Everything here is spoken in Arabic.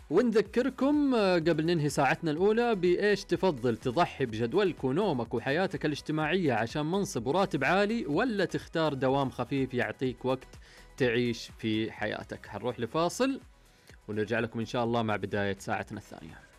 ونذكركم قبل ننهي ساعتنا الأولى بإيش تفضل، تضحي بجدولك ونومك وحياتك الاجتماعية عشان منصب وراتب عالي، ولا تختار دوام خفيف يعطيك وقت تعيش في حياتك؟ هنروح لفاصل ونرجع لكم إن شاء الله مع بداية ساعتنا الثانية.